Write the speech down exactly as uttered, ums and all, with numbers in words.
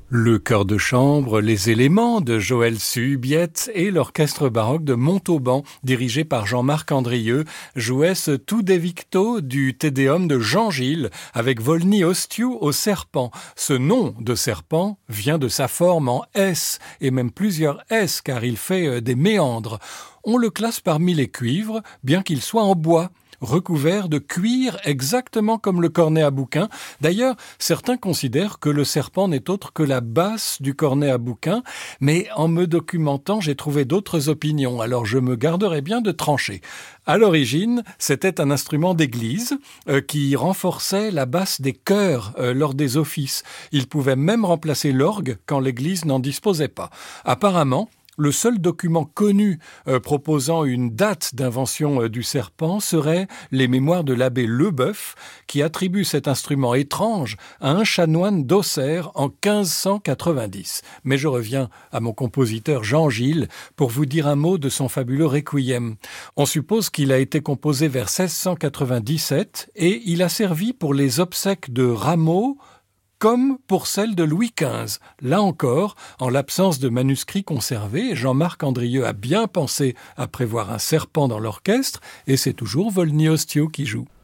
Le chœur de chambre, les éléments de Joël Suhubiette et l'orchestre baroque de Montauban, dirigé par Jean-Marc Andrieux, jouaient ce tout des victo du Tédéum de Jean Gilles avec Volney Ostiou au serpent. Ce nom de serpent vient de sa forme en S, et même plusieurs S car il fait des méandres. On le classe parmi les cuivres, bien qu'il soit en bois, recouvert de cuir exactement comme le cornet à bouquin. D'ailleurs, certains considèrent que le serpent n'est autre que la basse du cornet à bouquin, mais en me documentant, j'ai trouvé d'autres opinions, alors je me garderai bien de trancher. À l'origine, c'était un instrument d'église euh, qui renforçait la basse des chœurs euh, lors des offices. Il pouvait même remplacer l'orgue quand l'église n'en disposait pas. Apparemment, le seul document connu euh, proposant une date d'invention euh, du serpent serait les mémoires de l'abbé Leboeuf, qui attribue cet instrument étrange à un chanoine d'Auxerre en quinze cent quatre-vingt-dix. Mais je reviens à mon compositeur Jean Gilles pour vous dire un mot de son fabuleux requiem. On suppose qu'il a été composé vers seize cent quatre-vingt-dix-sept et il a servi pour les obsèques de Rameau, comme pour celle de Louis quinze. Là encore, en l'absence de manuscrits conservés, Jean-Marc Andrieux a bien pensé à prévoir un serpent dans l'orchestre, et c'est toujours Volney Ostiou qui joue.